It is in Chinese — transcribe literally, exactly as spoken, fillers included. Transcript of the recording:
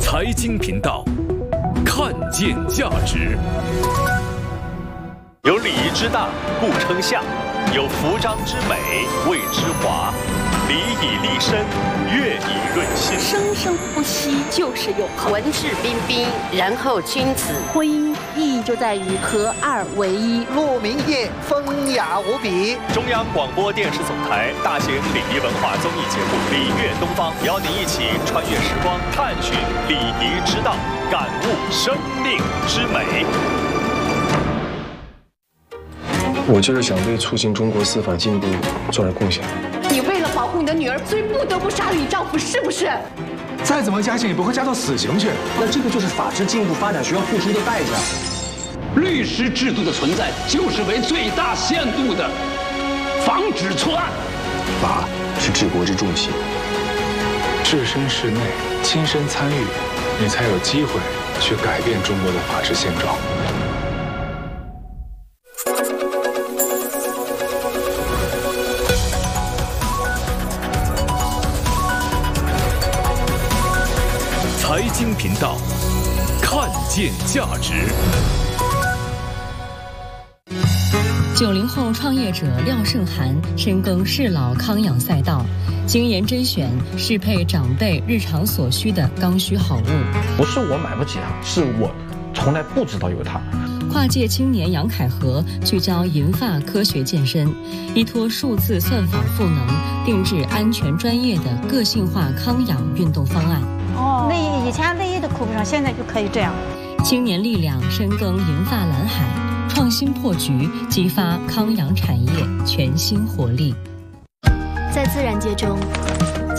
财经频道，看见价值。 有礼仪之大，故称相；有服装之美，谓之华。礼以立身，乐以润心。 生生不息就是永恒。 文质彬彬，然后君子。 婚姻意义就在于合二为一。 鹿鸣夜，风雅无比。 中央广播电视总台大型礼仪文化综艺节目《礼乐东方》，邀您一起穿越时光，探寻礼仪之道，感悟生命之美。 我就是想为促进中国司法进步做点贡献。 你为了保护你的女儿，所以不得不杀了你丈夫，是不是？ 再怎么加刑也不会加到死刑去。 那这个就是法治进步发展需要付出的代价。 律师制度的存在，就是为最大限度的防止错案。 法是治国之重器， 置身事内，亲身参与，你才有机会去改变中国的法治现状。 财经频道，看见价值。 九零后创业者廖胜涵深耕适老康养赛道，精研甄选适配长辈日常所需的刚需好物。 不是我买不起它，是我从来不知道有它。 跨界青年杨凯和聚焦银发科学健身，依托数字算法赋能，定制安全专业的个性化康养运动方案。 哦，内衣以前内衣都扣不上，现在就可以这样。 青年力量深耕银发蓝海，创新破局，激发康养产业全新活力。 在自然界中，